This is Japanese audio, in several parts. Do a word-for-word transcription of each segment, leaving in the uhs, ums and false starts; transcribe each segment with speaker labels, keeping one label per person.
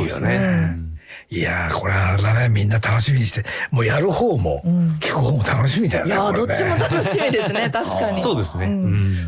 Speaker 1: よね。いやー、これはあれだね、みんな楽しみにして、もうやる方も、うん、聞く方も楽しみだよね。
Speaker 2: いやー、
Speaker 1: ね、
Speaker 2: どっちも楽しみですね、確かに。
Speaker 3: そうですね。うん、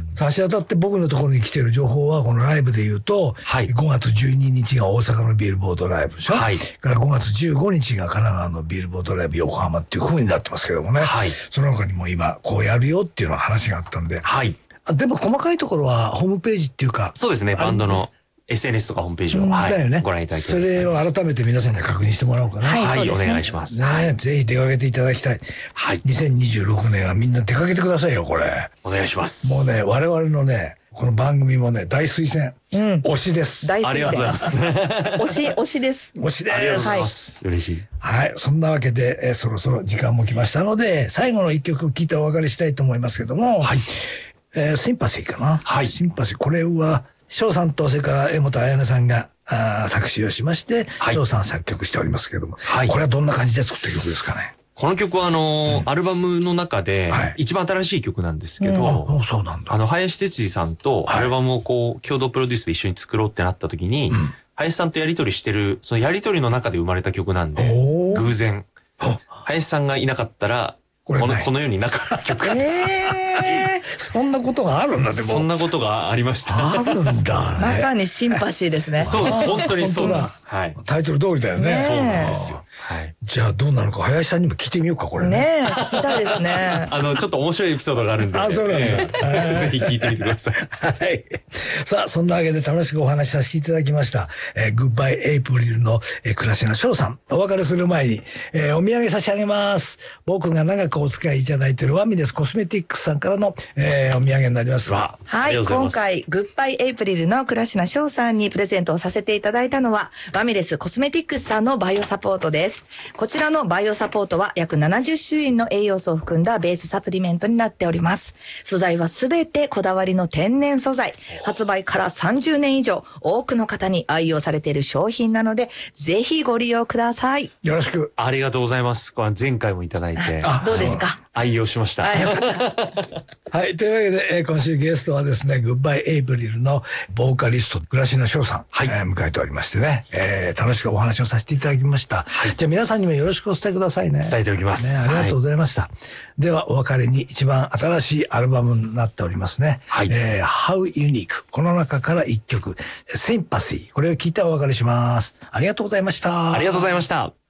Speaker 1: 差し当たって僕のところに来てる情報は、このライブで言うと、はい、ごがつじゅうににちが大阪のビルボードライブでしょ。はい。からごがつじゅうごにちが神奈川のビルボードライブ横浜っていう風になってますけどもね。はい。その他にも今、こうやるよっていうのは話があったんで。はい。でも細かいところはホームページっていうか。
Speaker 3: そうですね、バンドの。エスエヌエス とかホームページを、
Speaker 1: はい、だよね、
Speaker 3: ご覧いただきたい。
Speaker 1: それを改めて皆さんに確認してもらおうかな。
Speaker 3: はい、はい、お願いします。
Speaker 1: ね、はい、ぜひ出かけていただきたい。はい。にせんにじゅうろくねんはみんな出かけてくださいよ、これ。
Speaker 3: お願いします。
Speaker 1: もうね、我々のね、この番組もね、大推薦。うん。推しです。
Speaker 2: 大推薦。
Speaker 3: ありがとうございます。
Speaker 2: 推し、推しです。
Speaker 1: 推しです。
Speaker 3: ありがとうございます。嬉しい。
Speaker 1: はい。そんなわけで、えー、そろそろ時間も来ましたので、最後の一曲聴いてお別れしたいと思いますけども。はい。えー、シンパシーかな。はい。シンパシー。これは、翔さんとそれから江本彩音さんがあ作詞をしまして、はい、翔さん作曲しておりますけれども、はい、これはどんな感じで作った曲ですかね。
Speaker 3: この曲はあのーうん、アルバムの中で一番新しい曲なんですけど、
Speaker 1: はい、うん、そうなんだ。
Speaker 3: あの林哲司さんとアルバムをこう共同プロデュースで一緒に作ろうってなった時に、うん、林さんとやり取りしてるそのやり取りの中で生まれた曲なんで、偶然林さんがいなかったらこのこの世になかった曲です。
Speaker 1: えー、そんなことがあるんだ。でも
Speaker 3: そんなことがありました。
Speaker 1: あるんだ、ね。
Speaker 2: まさにシンパシーですね。
Speaker 3: そうです。本当にそうです。はい。
Speaker 1: タイトル通りだよね。
Speaker 3: そうなんですよ。はい。
Speaker 1: じゃあどうなのか林さんにも聞いてみようか、これね。
Speaker 2: ねえ、聞きたいですね。
Speaker 3: あのちょっと面白いエピソードがあるんで。
Speaker 1: あ、そうなんだ。
Speaker 3: ぜひ聞いてみてください。
Speaker 1: はい。さあそんなわけで楽しくお話しさせていただきました。えー、グッバイエイプリルの、えー、倉科翔さん。お別れする前に、えー、お土産差し上げます。僕が長くお付き合いいただいているワミレスコスメティックスさんからの、えー、お土産になります。
Speaker 2: はい。今回グッバイエイプリルの倉科翔さんにプレゼントをさせていただいたのはワミレスコスメティックスさんのバイオサポートです。こちらのバイオサポートは約ななじゅっしゅるいの栄養素を含んだベースサプリメントになっております。素材はすべてこだわりの天然素材。発売からさんじゅうねん以上多くの方に愛用されている商品なのでぜひご利用ください。
Speaker 1: よろしく。
Speaker 3: ありがとうございます。これ前回もいただいて。
Speaker 2: あ、どうですか。
Speaker 3: 愛用しました。
Speaker 1: はい。というわけで、えー、今週ゲストはですね、グッバイエイプリルのボーカリスト、倉科翔さん、はい、えー、迎えておりましてね、えー、楽しくお話をさせていただきました。はい、じゃあ皆さんにもよろしくお伝えくださいね。
Speaker 3: 伝えておきます。
Speaker 1: ね、ありがとうございました。はい、では、お別れに一番新しいアルバムになっておりますね。はい。えー、How Unique。この中から一曲、Sympathy。これを聞いてお別れします。ありがとうございました。
Speaker 3: ありがとうございました。